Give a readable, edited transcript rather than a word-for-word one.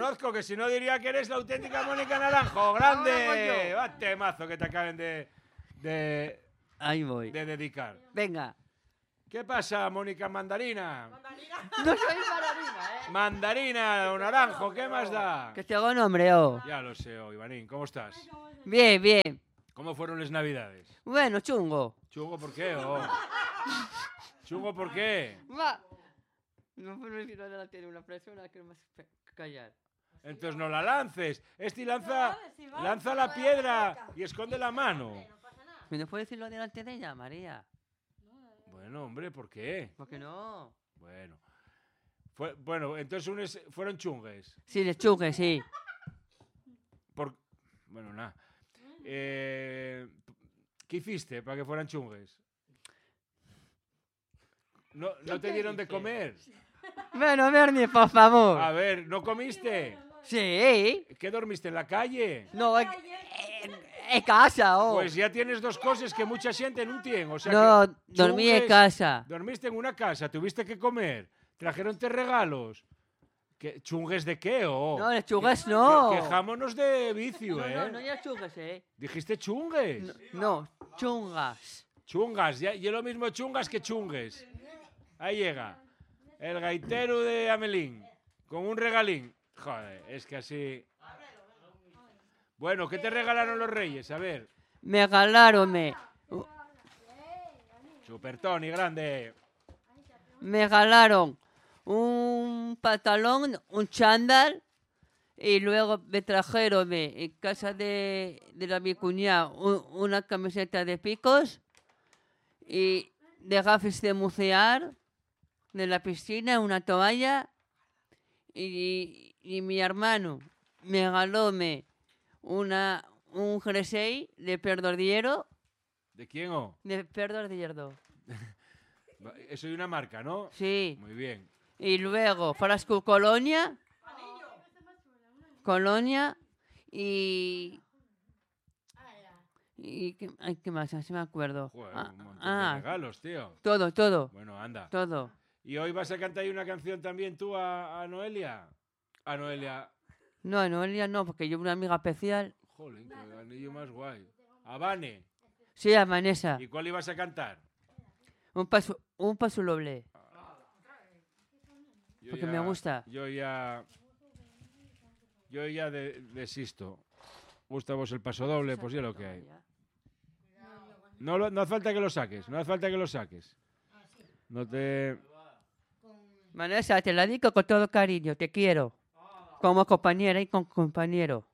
conozco, que si no diría que eres la auténtica Mónica Naranjo. ¡Grande! ¡Va temazo que te acaben de Ahí voy. dedicar! Venga. ¿Qué pasa, Mónica Mandarina? No soy mandarina, ¿eh? Mandarina o naranjo, ¿qué más da? Que te hago nombre, oh. Ya lo sé, Ivanín. ¿Cómo estás? Bien, bien. ¿Cómo fueron las Navidades? Bueno, chungo. ¿Chungo por qué? ¿Chungo por qué? Va. No puedo decir nada, tiene una persona que no me hace callar. Entonces no la lances. Este lanza la piedra y esconde la mano. ¿Me no puedes decirlo delante de ella, María? Bueno, hombre, ¿por qué? ¿Por qué no? Bueno. Bueno, entonces fueron chungues. Sí, de chungue, sí. Bueno, nada. ¿Qué hiciste para que fueran chungues? ¿No te dieron de comer? Bueno, Bernie, por favor. A ver, ¿no comiste? Sí. ¿Qué dormiste en la calle? No, es casa, oh. Pues ya tienes dos cosas que mucha gente no tiene. O sea No, que dormí en chungues, casa. Dormiste en una casa, tuviste que comer, trajeronte regalos. ¿Chungues de qué? No, de chungues no. Quejámonos de vicio, No, no ya chungas, ¿Dijiste chungues? No, chungas. Chungas, ya, y es lo mismo chungas que chungues. Ahí llega. El gaitero de Amelín, con un regalín. Joder, es que así... Bueno, ¿qué te regalaron los reyes? A ver. Me regalaron, Super Tony, grande. Me regalaron un pantalón, un chándal, y luego me trajeron en casa de mi cuñada una camiseta de picos y de gafas de bucear de la piscina, una toalla, y mi hermano me regaló un jersey de perdordillero. ¿De quién o? De perdordillero. Eso es una marca, ¿no? Sí. Muy bien. Y luego frasco Colonia y ¿qué más? Así me acuerdo. Joder, un montón de regalos, tío. Todo. Bueno, anda. Todo. ¿Y hoy vas a cantar una canción también tú a Noelia? A Noelia. No, a Noelia no, porque yo una amiga especial. Jolín, qué anillo más guay. A Vane. Sí, a Vanessa. ¿Y cuál ibas a cantar? Un paso doble. Porque me gusta. Yo ya desisto. ¿Gusta vos el paso doble? Pues ya lo que hay. No hace falta que lo saques. No hace falta que lo saques. No te... Vanessa, te la digo con todo cariño. Te quiero. Como compañera y como compañero.